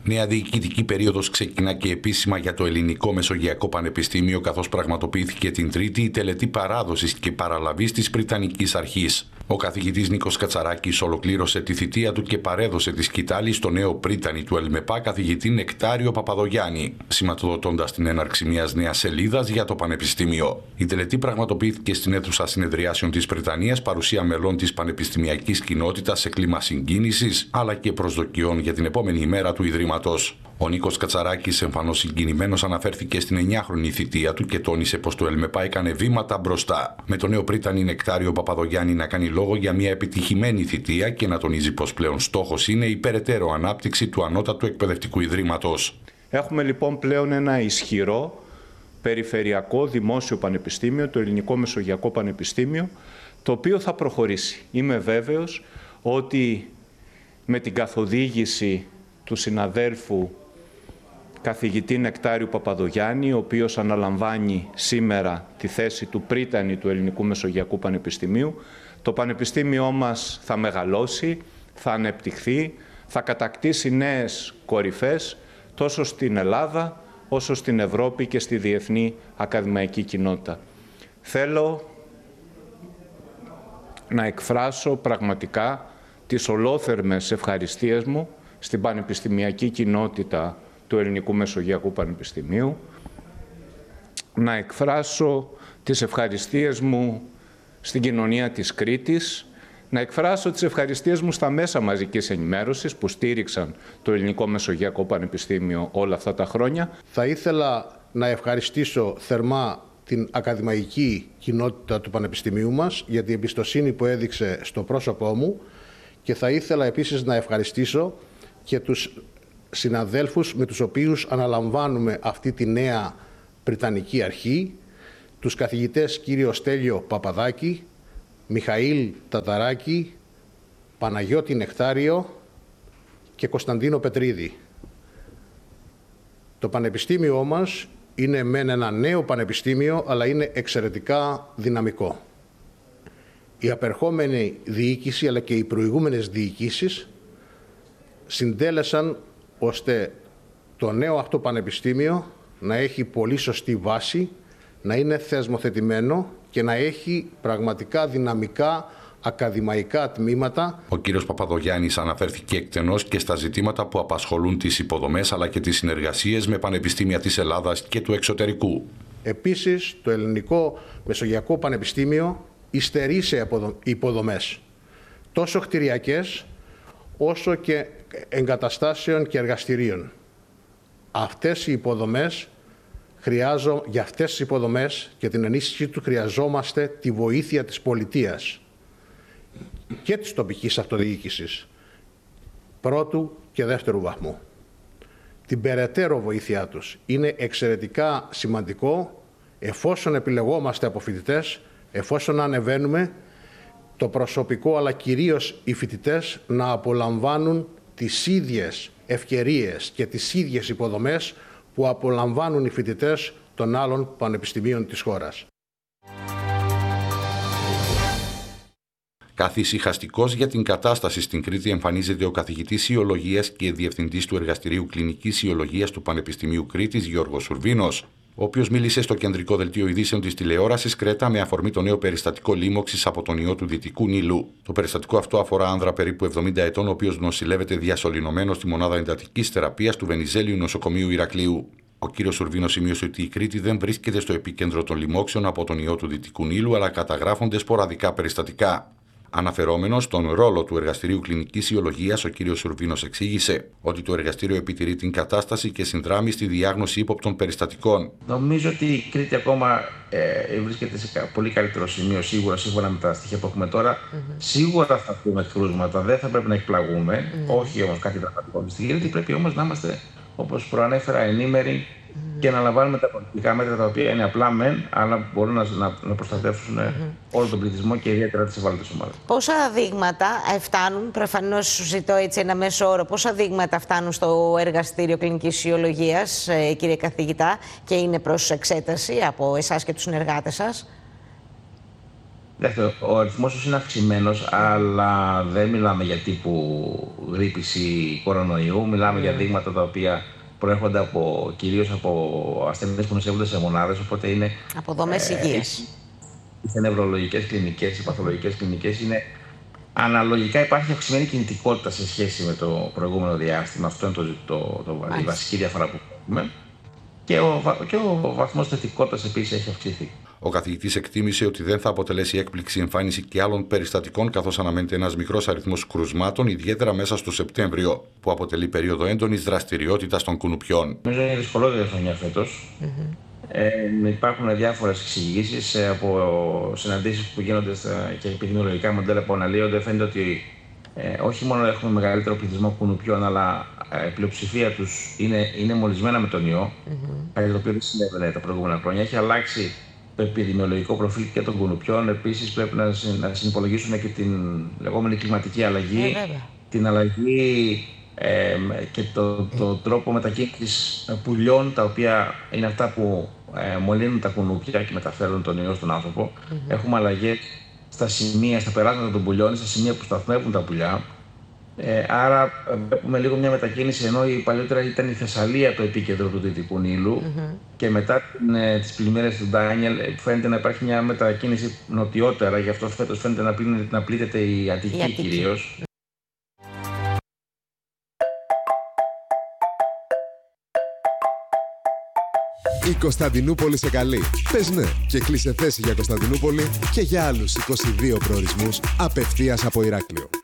Νέα διοικητική περίοδος ξεκινά και επίσημα για το Ελληνικό Μεσογειακό Πανεπιστήμιο, καθώς πραγματοποιήθηκε την Τρίτη η τελετή παράδοσης και παραλαβής της Πριτανικής Αρχής. Ο καθηγητής Νίκος Κατσαράκης ολοκλήρωσε τη θητεία του και παρέδωσε τη σκητάλη στο νέο πρίτανη του ΕΛΜΕΠΑ, καθηγητή Νεκτάριο Παπαδογιάννη, σηματοδοτώντας την έναρξη μιας νέας σελίδας για το Πανεπιστήμιο. Η τελετή πραγματοποιήθηκε στην αίθουσα συνεδριάσεων της Πριτανίας, παρουσία μελών της πανεπιστημιακής κοινότητας σε κλίμα συγκίνησης αλλά και προσδοκιών για την επόμενη ημέρα του Ιδρύματος. Ο Νίκος Κατσαράκης, εμφανώς συγκινημένος, αναφέρθηκε στην 9χρονη θητεία του και τόνισε πως το ΕΛΜΕΠΑ έκανε βήματα μπροστά. Με τον νέο πρίτανη Νεκτάριο Παπαδογιάννη να κάνει λόγο για μια επιτυχημένη θητεία και να τονίζει πως πλέον στόχος είναι η περαιτέρω ανάπτυξη του Ανώτατου Εκπαιδευτικού Ιδρύματος. Έχουμε λοιπόν πλέον ένα ισχυρό περιφερειακό δημόσιο πανεπιστήμιο, το Ελληνικό Μεσογειακό Πανεπιστήμιο, το οποίο θα προχωρήσει. Είμαι βέβαιος ότι με την καθοδήγηση του συναδέλφου καθηγητή Νεκτάριου Παπαδογιάννη, ο οποίος αναλαμβάνει σήμερα τη θέση του πρίτανη του Ελληνικού Μεσογειακού Πανεπιστημίου, το πανεπιστήμιό μας θα μεγαλώσει, θα ανεπτυχθεί, θα κατακτήσει νέες κορυφές τόσο στην Ελλάδα όσο στην Ευρώπη και στη διεθνή ακαδημαϊκή κοινότητα. Θέλω να εκφράσω πραγματικά τις ολόθερμες ευχαριστίες μου στην πανεπιστημιακή κοινότητα του Ελληνικού Μεσογειακού Πανεπιστημίου, να εκφράσω τις ευχαριστίες μου στην κοινωνία της Κρήτης, να εκφράσω τις ευχαριστίες μου στα μέσα μαζικής ενημέρωσης που στήριξαν το Ελληνικό Μεσογειακό Πανεπιστήμιο όλα αυτά τα χρόνια. Θα ήθελα να ευχαριστήσω θερμά την ακαδημαϊκή κοινότητα του Πανεπιστημίου μας για την εμπιστοσύνη που έδειξε στο πρόσωπό μου και θα ήθελα επίσης να ευχαριστήσω και τους συναδέλφους με τους οποίους αναλαμβάνουμε αυτή τη νέα Πριτανική Αρχή, τους καθηγητές κύριο Στέλιο Παπαδάκη, Μιχαήλ Ταταράκη, Παναγιώτη Νεκτάριο και Κωνσταντίνο Πετρίδη. Το πανεπιστήμιό μας είναι μεν ένα νέο πανεπιστήμιο, αλλά είναι εξαιρετικά δυναμικό. Η απερχόμενη διοίκηση, αλλά και οι προηγούμενες διοικήσεις συντέλεσαν ώστε το νέο αυτό πανεπιστήμιο να έχει πολύ σωστή βάση, να είναι θεσμοθετημένο και να έχει πραγματικά δυναμικά ακαδημαϊκά τμήματα. Ο κύριος Παπαδογιάννης αναφέρθηκε εκτενώς και στα ζητήματα που απασχολούν τις υποδομές αλλά και τις συνεργασίες με πανεπιστήμια της Ελλάδας και του εξωτερικού. Επίσης, το Ελληνικό Μεσογειακό Πανεπιστήμιο υστερεί σε υποδομές, τόσο κτηριακές όσο και εγκαταστάσεων και εργαστηρίων. Αυτές οι υποδομές για αυτές τις υποδομές και την ενίσχυση του χρειαζόμαστε τη βοήθεια της πολιτείας και της τοπικής αυτοδιοίκησης πρώτου και δεύτερου βαθμού. Την περαιτέρω βοήθειά τους είναι εξαιρετικά σημαντικό εφόσον επιλεγόμαστε από φοιτητές, εφόσον ανεβαίνουμε, το προσωπικό αλλά κυρίως οι φοιτητές να απολαμβάνουν τις ίδιες ευκαιρίες και τις ίδιες υποδομές που απολαμβάνουν οι φοιτητές των άλλων πανεπιστημίων της χώρας. Καθησυχαστικός για την κατάσταση στην Κρήτη εμφανίζεται ο καθηγητής Ιολογίας και διευθυντής του Εργαστηρίου Κλινικής Ιολογίας του Πανεπιστημίου Κρήτης, Γιώργος Σουρβίνος, ο οποίος μίλησε στο κεντρικό δελτίο ειδήσεων της τηλεόρασης Κρέτα με αφορμή το νέο περιστατικό λίμωξης από τον ιό του Δυτικού Νείλου. Το περιστατικό αυτό αφορά άνδρα περίπου 70 ετών, ο οποίος νοσηλεύεται διασωληνωμένος στη μονάδα εντατικής θεραπείας του Βενιζέλιου Νοσοκομείου Ηρακλείου. Ο κύριος Σουρβίνος σημείωσε ότι η Κρήτη δεν βρίσκεται στο επίκεντρο των λοιμόξεων από τον ιό του Δυτικού Νείλου, αλλά καταγράφονται σποραδικά περιστατικά. Αναφερόμενος στον ρόλο του Εργαστηρίου Κλινικής Ιολογίας, ο κ. Σουρβίνος εξήγησε ότι το εργαστήριο επιτηρεί την κατάσταση και συνδράμει στη διάγνωση ύποπτων περιστατικών. Νομίζω ότι η Κρήτη ακόμα βρίσκεται σε πολύ καλύτερο σημείο, σύμφωνα με τα στοιχεία που έχουμε τώρα. Σίγουρα θα πούμε κρούσματα, δεν θα πρέπει να εκπλαγούμε, όχι όμως κάτι δραματικό στην Κρήτη. Πρέπει όμως να είμαστε, όπως προανέφερα, ενήμεροι και να λαμβάνουμε τα πολιτικά μέτρα τα οποία είναι απλά μεν, αλλά μπορούν να προστατεύσουν όλο τον πληθυσμό και ιδιαίτερα τις ευάλωτες ομάδες. Πόσα δείγματα φτάνουν, προφανώς σου ζητώ έτσι ένα μέσο όρο, πόσα δείγματα φτάνουν στο Εργαστήριο Κλινικής Ιολογίας, κύριε καθηγητά, και είναι προς εξέταση από εσάς και τους συνεργάτες σας? Ο αριθμός τους είναι αυξημένος, αλλά δεν μιλάμε για τύπου γρίπης ή κορονοϊού. Μιλάμε για δείγματα τα οποία προέρχονται κυρίως από ασθενείς που νοσεύονται σε μονάδες, οπότε είναι από δομές υγείας. Σε νευρολογικές κλινικές, σε παθολογικές κλινικές, είναι αναλογικά υπάρχει αυξημένη κινητικότητα σε σχέση με το προηγούμενο διάστημα. Αυτό είναι η βασική διαφορά που έχουμε. Και ο βαθμός θετικότητας επίσης έχει αυξηθεί. Ο καθηγητής εκτίμησε ότι δεν θα αποτελέσει έκπληξη η εμφάνιση και άλλων περιστατικών, καθώς αναμένεται ένας μικρός αριθμός κρουσμάτων, ιδιαίτερα μέσα στο Σεπτέμβριο, που αποτελεί περίοδο έντονης δραστηριότητας των κουνουπιών. Νομίζω είναι δυσκολότερη χρονιά φέτος. Υπάρχουν διάφορες εξηγήσεις από συναντήσεις που γίνονται και επιδημιολογικά μοντέλα που αναλύονται. Φαίνεται ότι όχι μόνο έχουμε μεγαλύτερο πληθυσμό κουνουπιών, αλλά η πλειοψηφία τους είναι μολυσμένα με τον ιό, κάτι το οποίο δεν συνέβαινε τα προηγούμενα χρόνια. Έχει αλλάξει το επιδημιολογικό προφίλ και των κουνουπιών. Επίσης πρέπει να συνυπολογίσουμε και την λεγόμενη κλιματική αλλαγή, την αλλαγή και το τρόπο μετακίνησης πουλιών, τα οποία είναι αυτά που μολύνουν τα κουνούπια και μεταφέρουν τον ιό στον άνθρωπο. Έχουμε αλλαγές στα περάσματα των πουλιών, στα σημεία που σταθμεύουν τα πουλιά. Άρα βλέπουμε λίγο μια μετακίνηση, ενώ παλιότερα ήταν η Θεσσαλία το επίκεντρο του Δυτικού Νείλου και μετά τις πλημμύρες του Ντάνιελ φαίνεται να υπάρχει μια μετακίνηση νοτιότερα, γι' αυτό φέτος φαίνεται να πλήττεται η Αττική κυρίως. Η Κωνσταντινούπολη σε καλεί. Πες ναι και κλείσε θέση για Κωνσταντινούπολη και για άλλους 22 προορισμούς απευθείας από Ηράκλειο.